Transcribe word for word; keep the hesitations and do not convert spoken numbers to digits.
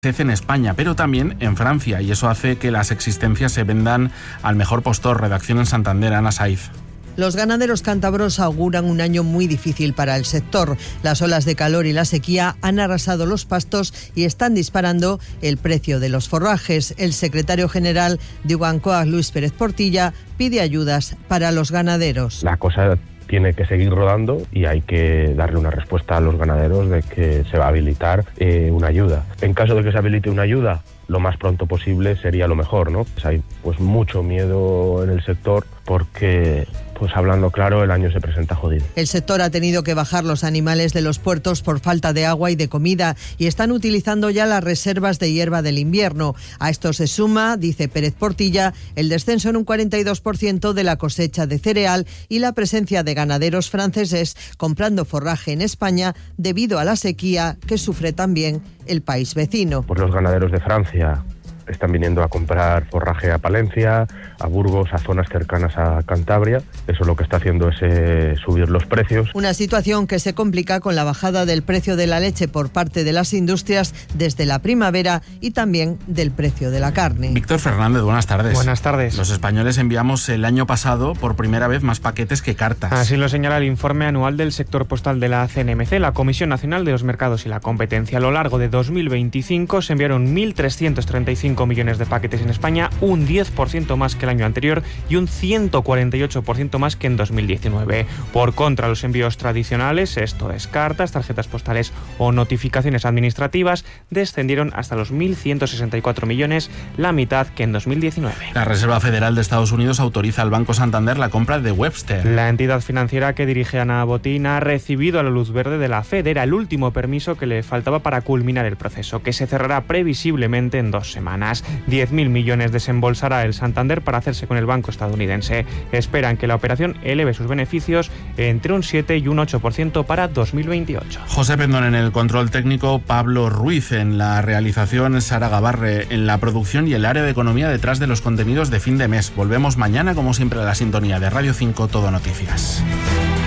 en España, pero también en Francia, y eso hace que las existencias se vendan al mejor postor. Redacción en Santander, Ana Saiz. Los ganaderos cántabros auguran un año muy difícil para el sector. Las olas de calor y la sequía han arrasado los pastos y están disparando el precio de los forrajes. El secretario general de Ugancoa, Luis Pérez Portilla, pide ayudas para los ganaderos. La cosa tiene que seguir rodando y hay que darle una respuesta a los ganaderos de que se va a habilitar eh, una ayuda. En caso de que se habilite una ayuda, lo más pronto posible sería lo mejor, ¿no? Pues hay pues mucho miedo en el sector porque, pues hablando claro, el año se presenta jodido. El sector ha tenido que bajar los animales de los puertos por falta de agua y de comida y están utilizando ya las reservas de hierba del invierno. A esto se suma, dice Pérez Portilla, el descenso en un cuarenta y dos por ciento de la cosecha de cereal y la presencia de ganaderos franceses comprando forraje en España debido a la sequía que sufre también el país vecino. Pues los ganaderos de Francia están viniendo a comprar forraje a Palencia, a Burgos, a zonas cercanas a Cantabria. Eso lo que está haciendo es eh, subir los precios. Una situación que se complica con la bajada del precio de la leche por parte de las industrias desde la primavera y también del precio de la carne. Víctor Fernández, buenas tardes. Buenas tardes. Los españoles enviamos el año pasado por primera vez más paquetes que cartas. Así lo señala el informe anual del sector postal de la C N M C, la Comisión Nacional de los Mercados y la Competencia. A lo largo de dos mil veinticinco se enviaron mil trescientos treinta y cinco millones de paquetes en España, un diez por ciento más que el año anterior y un ciento cuarenta y ocho por ciento más que en dos mil diecinueve. Por contra, los envíos tradicionales, esto es cartas, tarjetas postales o notificaciones administrativas, descendieron hasta los mil ciento sesenta y cuatro millones, la mitad que en dos mil diecinueve. La Reserva Federal de Estados Unidos autoriza al Banco Santander la compra de Webster. La entidad financiera que dirige Ana Botín ha recibido la luz verde de la Fed. Era el último permiso que le faltaba para culminar el proceso, que se cerrará previsiblemente en dos semanas. diez mil millones desembolsará el Santander para hacerse con el banco estadounidense. Esperan que la operación eleve sus beneficios entre un siete y un ocho por ciento para dos mil veintiocho. José Pendón en el control técnico, Pablo Ruiz en la realización, Sara Gabarre en la producción y el área de economía detrás de los contenidos de fin de mes. Volvemos mañana, como siempre, a la sintonía de Radio cinco Todo Noticias.